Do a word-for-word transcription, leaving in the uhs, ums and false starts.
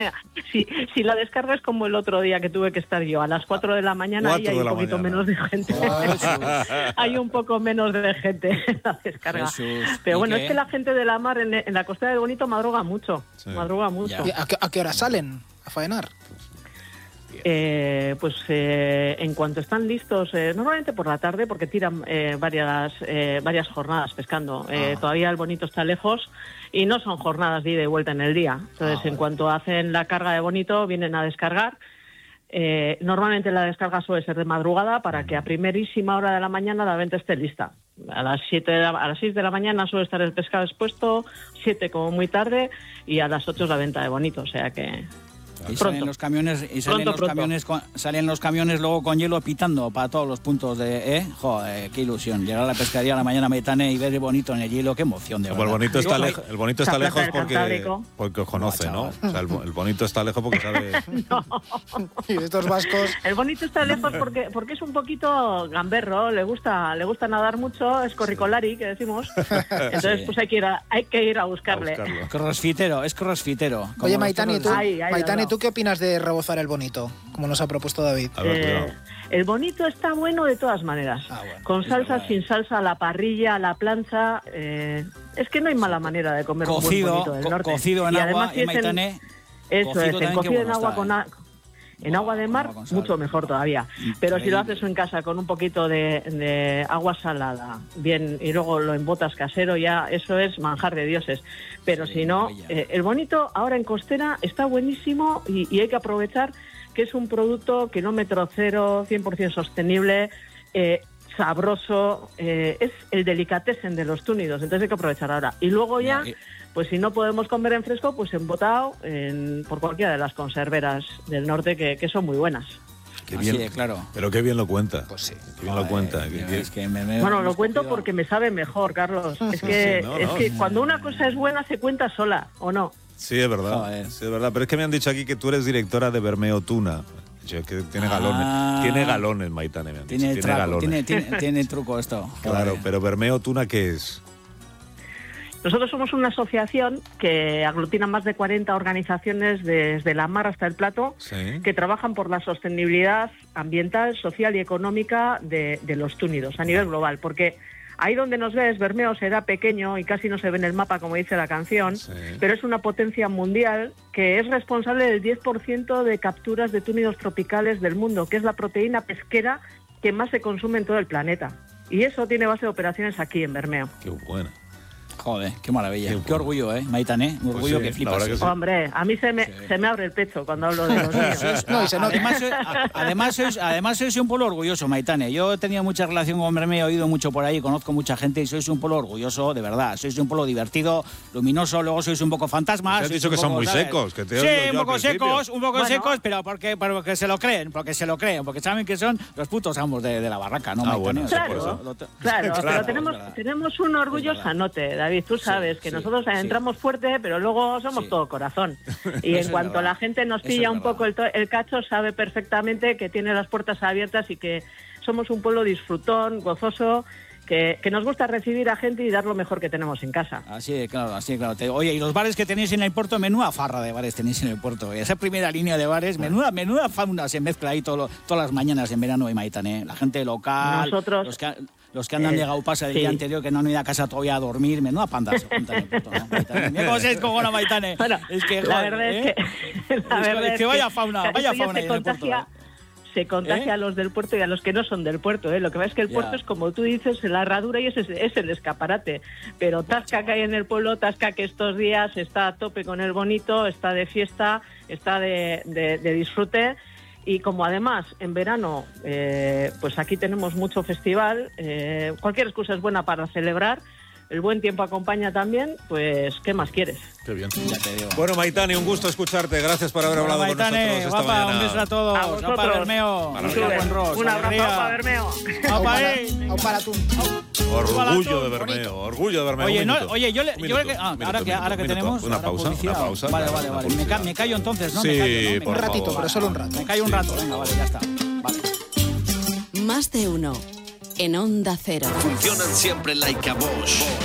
Si, si la descarga es como el otro día que tuve que estar yo, a las cuatro de la mañana, ahí hay un poquito mañana. menos de gente. Oh, hay un poco menos de gente en la descarga. Jesús. Pero bueno, qué? es que la gente de la mar en, en la Costa del Bonito madruga mucho. Sí. Madruga mucho. ¿A qué, ¿A qué hora salen a faenar? Eh, pues eh, en cuanto están listos, eh, normalmente por la tarde, porque tiran eh, varias eh, varias jornadas pescando. Eh, ah. Todavía el Bonito está lejos y no son jornadas de ida y vuelta en el día. Entonces, ah, en cuanto hacen la carga de Bonito, vienen a descargar. Eh, normalmente la descarga suele ser de madrugada para que a primerísima hora de la mañana la venta esté lista. A las siete de la, a las seis de la mañana suele estar el pescado expuesto, siete como muy tarde, y a las ocho es la venta de Bonito, o sea que... Y salen los camiones y salen pronto, los camiones con, salen los camiones luego con hielo pitando para todos los puntos de eh joder, qué ilusión llegar a la pescadería a la mañana Maitane y ver el Bonito en el hielo, qué emoción de verdad. El Bonito está lejos, el Bonito está lejos porque porque os conoce, ¿no? ¿no? O sea, el, el Bonito está lejos porque sabe. No. Y estos vascos. El Bonito está lejos porque porque es un poquito gamberro, le gusta le gusta nadar mucho, es corricolari que decimos. Entonces sí. pues hay que ir a, hay que ir a buscarle. A crossfitero, es crossfitero. Oye, Maitane, tú, ay, ay, Maitane, ¿tú qué opinas de rebozar el Bonito, como nos ha propuesto David? A ver, eh, el Bonito está bueno de todas maneras, ah, bueno, con salsa, verdad, sin salsa, a la parrilla, a la plancha. Eh, es que no hay mala manera de comer cocido, un buen Bonito del norte. Co cocido en y agua, y Maitane. Eso es, en cocido en agua con... A, En agua de mar, mucho mejor todavía. Pero si lo haces en casa con un poquito de, de agua salada, bien, y luego lo embotas casero, ya eso es manjar de dioses. Pero sí, si no, eh, el Bonito ahora en costera está buenísimo y, y hay que aprovechar que es un producto kilómetro cero, cien por ciento sostenible, eh, sabroso, eh, es el delicatessen de los túnidos, entonces hay que aprovechar ahora. Y luego ya... Pues si no podemos comer en fresco, pues embotado en, por cualquiera de las conserveras del norte que, que son muy buenas. Qué bien, sí, claro. Pero qué bien lo cuenta. Pues sí. Qué bien Joder, lo cuenta. Tío, que, es que me, me bueno, lo cuento porque me sabe mejor, Carlos. Es que, sí, no, es no, que no. cuando una cosa es buena se cuenta sola, ¿o no? Sí, es verdad. Sí, es verdad. Pero es que me han dicho aquí que tú eres directora de Bermeo Tuna. Que tiene galones, ah, tiene galones, Maitane, me han dicho. Tiene, tiene traco, galones. Tiene, tiene, tiene truco esto. Claro, Joder. Pero Bermeo Tuna, ¿qué es? Nosotros somos una asociación que aglutina más de cuarenta organizaciones desde la mar hasta el plato, sí, que trabajan por la sostenibilidad ambiental, social y económica de, de los túnidos a nivel global, porque ahí donde nos ves, Bermeo será pequeño y casi no se ve en el mapa, como dice la canción, sí, pero es una potencia mundial que es responsable del diez por ciento de capturas de túnidos tropicales del mundo, que es la proteína pesquera que más se consume en todo el planeta. Y eso tiene base de operaciones aquí en Bermeo. Qué bueno. Joder, qué maravilla. Qué, qué orgullo, ¿eh, Maitane? Un orgullo pues sí, que flipas. Que sí. Hombre, a mí se me, sí. se me abre el pecho cuando hablo de los niños. No, y se además, soy, además, sois, además sois un pueblo orgulloso, Maitane. Yo he tenido mucha relación con Bermeo, he oído mucho por ahí, conozco mucha gente y sois un pueblo orgulloso, de verdad. Sois un pueblo divertido, luminoso, luego sois un poco fantasmas. Te has dicho que poco, son muy ¿sabes? secos. Que te sí, un poco secos, un poco bueno. secos, pero porque, porque se lo creen, porque se lo creen, porque saben que son los putos amos de, de la barraca, ¿no, ah, Maitane? Bueno, o sea, claro, por eso. claro, claro, pero tenemos, tenemos un orgullo sanote, David, tú sabes sí, que sí, nosotros sí. entramos fuerte, pero luego somos sí. todo corazón. Y en cuanto la gente nos pilla un poco el, el cacho, sabe perfectamente que tiene las puertas abiertas y que somos un pueblo disfrutón, gozoso, que, que nos gusta recibir a gente y dar lo mejor que tenemos en casa. Así, claro, así, claro. Oye, y los bares que tenéis en el puerto, menuda farra de bares tenéis en el puerto. Esa primera línea de bares, menuda, menuda fauna se mezcla ahí todo lo, todas las mañanas en verano en Maitane. La gente local, Nosotros, los que... Los que han eh, llegado pasa del sí. día anterior, que no han ido a casa todavía a dormir, menuda panda se juntan en el puerto, ¿no, Maitane? Mira cómo se descojona, Maitane. Bueno, es que, la joder, verdad ¿eh? es que... La es verdad que, es que vaya fauna, que vaya fauna se en contagia, el puerto. Se contagia ¿Eh? a los del puerto y a los que no son del puerto, ¿eh? Lo que pasa es que el puerto yeah. es, como tú dices, la herradura y ese es el escaparate. Pero Tasca que hay en el pueblo, Tasca que estos días está a tope con el Bonito, está de fiesta, está de, de, de disfrute. Y como además en verano, eh, pues aquí tenemos mucho festival, eh, cualquier excusa es buena para celebrar, el buen tiempo acompaña también, pues ¿qué más quieres? Qué bien. Ya te digo. Bueno, Maitane, un gusto escucharte, gracias por haber hablado bueno, Maitane, con nosotros esta guapa, mañana. Un beso a todos, a vosotros. Para Bermeo, un abrazo para Bermeo. Para tú. Orgullo de Bermeo, orgullo de Bermeo. Oye, no, oye, yo le, yo le ah, minuto, ahora que, minuto, ahora que tenemos una pausa, una pausa. Vale, vale, vale. Me, ca, me callo entonces, ¿no? Sí, me callo, ¿no? por un ratito, favor. pero solo un rato. Me callo un rato, venga, vale, ya está. Vale. Más de uno en Onda Cero. Funcionan siempre like a Bosch.